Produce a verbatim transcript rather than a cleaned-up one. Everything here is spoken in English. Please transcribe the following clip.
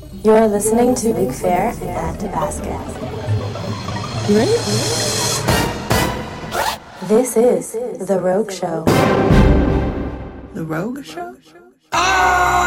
You're listening to Luke Fair and Back to Basket. You ready? This is The Rogue Show. The Rogue Show? Ah!